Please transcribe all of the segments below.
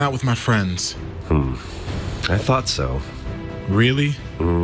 Out with my friends. I thought so. Really?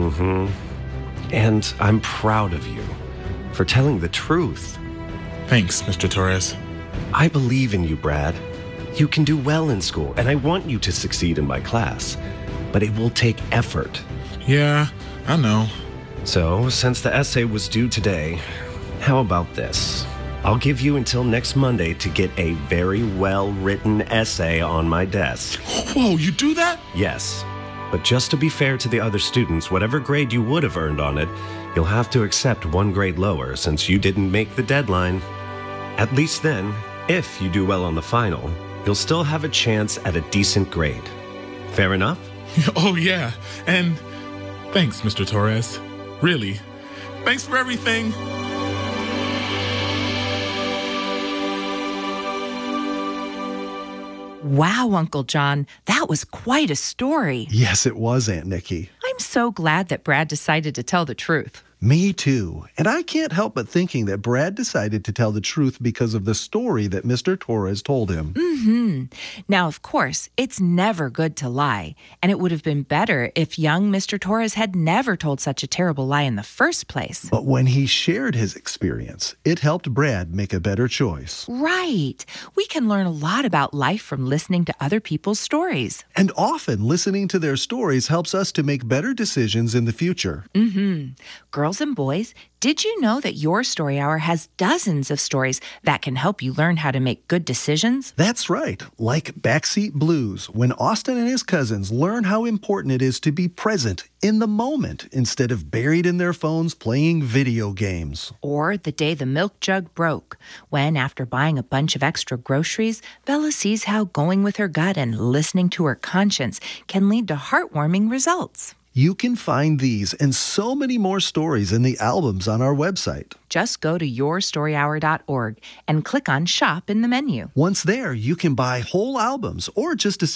And I'm proud of you for telling the truth. Thanks, Mr. Torres. I believe in you, Brad. You can do well in school, and I want you to succeed in my class. But it will take effort. Yeah, I know. So, since the essay was due today, how about this? I'll give you until next Monday to get a very well-written essay on my desk. Whoa, you do that? Yes. But just to be fair to the other students, whatever grade you would have earned on it, you'll have to accept one grade lower since you didn't make the deadline. At least then, if you do well on the final, you'll still have a chance at a decent grade. Fair enough? Oh, yeah. And thanks, Mr. Torres. Really. Thanks for everything. Wow, Uncle John, that was quite a story. Yes, it was, Aunt Nikki. I'm so glad that Brad decided to tell the truth. Me too. And I can't help but thinking that Brad decided to tell the truth because of the story that Mr. Torres told him. Now, of course, it's never good to lie, and it would have been better if young Mr. Torres had never told such a terrible lie in the first place. But when he shared his experience, it helped Brad make a better choice. Right. We can learn a lot about life from listening to other people's stories. And often listening to their stories helps us to make better decisions in the future. Girls and boys, did you know that your Story Hour has dozens of stories that can help you learn how to make good decisions? That's right, like Backseat Blues, when Austin and his cousins learn how important it is to be present in the moment instead of buried in their phones playing video games. Or The Day the Milk Jug Broke, when after buying a bunch of extra groceries, Bella sees how going with her gut and listening to her conscience can lead to heartwarming results. You can find these and so many more stories in the albums on our website. Just go to yourstoryhour.org and click on Shop in the menu. Once there, you can buy whole albums or just a